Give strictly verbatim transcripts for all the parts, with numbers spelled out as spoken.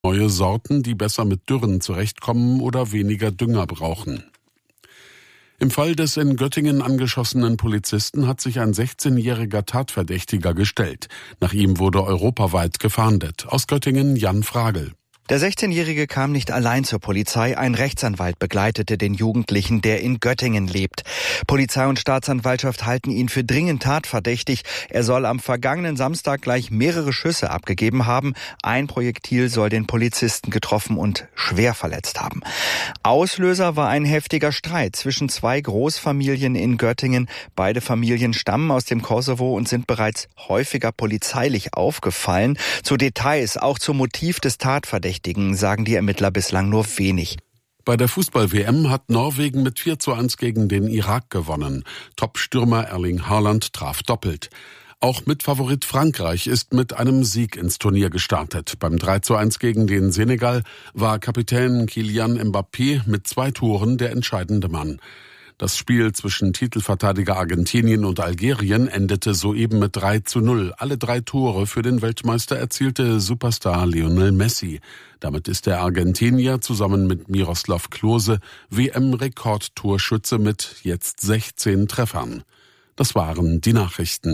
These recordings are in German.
neue Sorten, die besser mit Dürren zurechtkommen oder weniger Dünger brauchen. Im Fall des in Göttingen angeschossenen Polizisten hat sich ein sechzehnjähriger Tatverdächtiger gestellt. Nach ihm wurde europaweit gefahndet. Aus Göttingen Jan Fragel. Der sechzehnjährige kam nicht allein zur Polizei. Ein Rechtsanwalt begleitete den Jugendlichen, der in Göttingen lebt. Polizei und Staatsanwaltschaft halten ihn für dringend tatverdächtig. Er soll am vergangenen Samstag gleich mehrere Schüsse abgegeben haben. Ein Projektil soll den Polizisten getroffen und schwer verletzt haben. Auslöser war ein heftiger Streit zwischen zwei Großfamilien in Göttingen. Beide Familien stammen aus dem Kosovo und sind bereits häufiger polizeilich aufgefallen. Zu Details, auch zum Motiv des Tatverdächtigen, sagen die Ermittler bislang nur wenig. Bei der Fußball-W M hat Norwegen mit vier zu eins gegen den Irak gewonnen. Top-Stürmer Erling Haaland traf doppelt. Auch Mitfavorit Frankreich ist mit einem Sieg ins Turnier gestartet. Beim drei zu eins gegen den Senegal war Kapitän Kylian Mbappé mit zwei Toren der entscheidende Mann. Das Spiel zwischen Titelverteidiger Argentinien und Algerien endete soeben mit drei zu null. Alle drei Tore für den Weltmeister erzielte Superstar Lionel Messi. Damit ist der Argentinier zusammen mit Miroslav Klose W M-Rekordtorschütze mit jetzt sechzehn Treffern. Das waren die Nachrichten.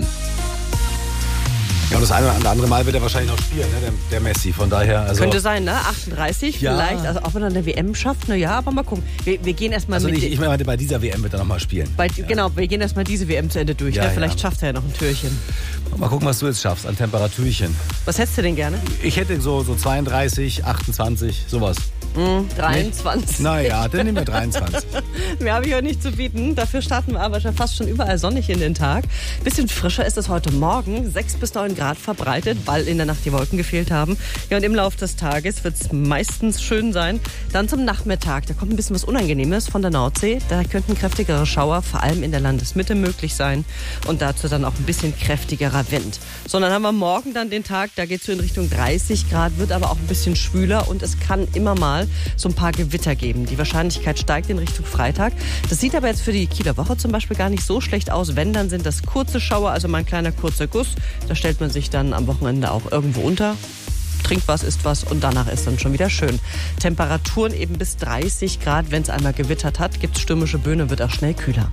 Ja, und das eine oder andere Mal wird er wahrscheinlich noch spielen, ne, der, der Messi. Von daher, also könnte sein, ne? achtunddreißig ja. Vielleicht. Also auch wenn er eine W M schafft, na ja, aber mal gucken. Wir, wir gehen erstmal also mit. Ich, ich meine, bei dieser W M wird er nochmal spielen. Bei, ja. Genau, wir gehen erstmal diese W M zu Ende durch. Ja, ne? Vielleicht ja. schafft er ja noch ein Türchen. Mal gucken, was du jetzt schaffst an Temperaturchen. Was hättest du denn gerne? Ich hätte so, so zweiunddreißig, achtundzwanzig, sowas. Mm, dreiundzwanzig. Naja, dann nehmen wir dreiundzwanzig. Mehr habe ich heute nicht zu bieten. Dafür starten wir aber schon fast schon überall sonnig in den Tag. Bisschen frischer ist es heute Morgen. sechs bis neun Grad verbreitet, weil in der Nacht die Wolken gefehlt haben. Ja, und im Laufe des Tages wird es meistens schön sein. Dann zum Nachmittag. Da kommt ein bisschen was Unangenehmes von der Nordsee. Da könnten kräftigere Schauer, vor allem in der Landesmitte, möglich sein. Und dazu dann auch ein bisschen kräftigerer Wind. So, dann haben wir morgen dann den Tag. Da geht es so in Richtung dreißig Grad, wird aber auch ein bisschen schwüler. Und es kann immer mal so ein paar Gewitter geben. Die Wahrscheinlichkeit steigt in Richtung Freitag. Das sieht aber jetzt für die Kieler Woche zum Beispiel gar nicht so schlecht aus. Wenn, dann sind das kurze Schauer, also mal ein kleiner kurzer Guss. Da stellt man sich dann am Wochenende auch irgendwo unter. Trinkt was, isst was und danach ist dann schon wieder schön. Temperaturen eben bis dreißig Grad. Wenn es einmal gewittert hat, gibt es stürmische Böen, wird auch schnell kühler.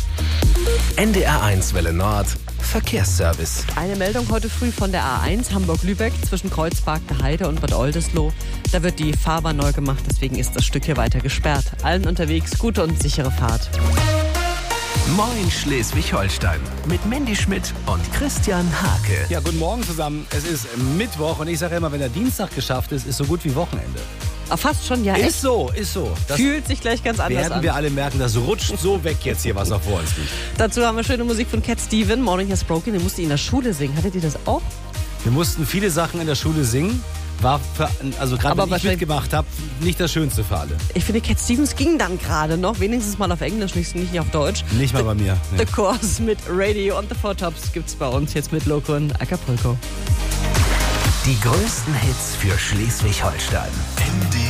N D R eins Welle Nord, Verkehrsservice. Eine Meldung heute früh von der A eins Hamburg-Lübeck zwischen Kreuzberg der Heide und Bad Oldesloe. Da wird die Fahrbahn neu gemacht, deswegen ist das Stück hier weiter gesperrt. Allen unterwegs gute und sichere Fahrt. Moin Schleswig-Holstein mit Mandy Schmidt und Christian Hake. Ja, guten Morgen zusammen. Es ist Mittwoch und ich sage immer, wenn der Dienstag geschafft ist, ist so gut wie Wochenende. Ah, fast schon, ja. Ist echt? so, ist so. Das fühlt sich gleich ganz anders werden an. wir alle merken, das rutscht so weg jetzt hier, was noch vor uns liegt. Dazu haben wir schöne Musik von Cat Steven, Morning Has Broken. Den musste in der Schule singen. Hattet ihr das auch? Wir mussten viele Sachen in der Schule singen. War für, also gerade wenn ich mitgemacht habe, nicht das Schönste für alle. Ich finde, Cat Stevens ging dann gerade noch, wenigstens mal auf Englisch, nicht, nicht auf Deutsch. Nicht mal the, bei mir. Nee. The Course mit Radio und The Four Tops gibt's bei uns jetzt mit Loco und Acapulco. Die größten Hits für Schleswig-Holstein.